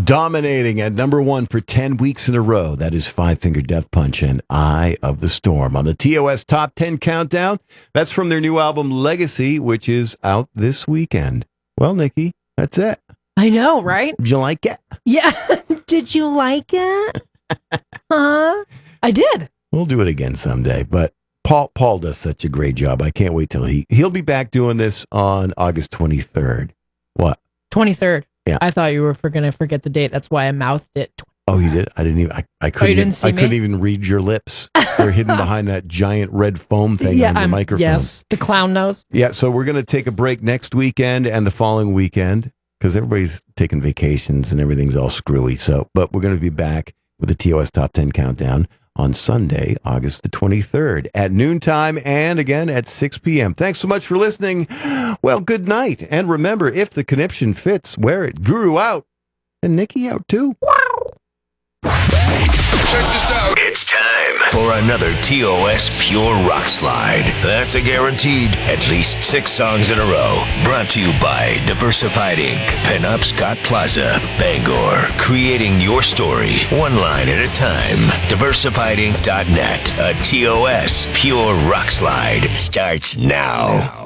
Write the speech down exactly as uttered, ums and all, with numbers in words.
Dominating at number one for ten weeks in a row. That is Five Finger Death Punch and Eye of the Storm on the T O S Top ten Countdown. That's from their new album, Legacy, which is out this weekend. Well, Nikki, that's it. I know, right? Did you like it? Yeah. Did you like it? Huh? I did. We'll do it again someday, but Paul Paul does such a great job. I can't wait till he, he'll be back doing this on August twenty-third. What? twenty-third. Yeah. I thought you were going to forget the date. That's why I mouthed it. Oh, you did? I didn't even, I, I couldn't, oh, you didn't even, see I me? couldn't even read your lips. They're hidden behind that giant red foam thing yeah, on your I'm, microphone. Yes, the clown nose. Yeah, so we're going to take a break next weekend and the following weekend because everybody's taking vacations and everything's all screwy. So, but we're going to be back with the T O S Top ten Countdown on Sunday, August the twenty-third at noontime and again at six p.m. Thanks so much for listening. Well, good night. And remember, if the conniption fits, wear it. Guru out. And Nikki out too. Check this out. It's time for another T O S Pure Rock Slide. That's a guaranteed at least six songs in a row. Brought to you by Diversified Incorporated. Pinup Scott Plaza, Bangor. Creating your story, one line at a time. diversified inc dot net. A T O S Pure Rock Slide starts now.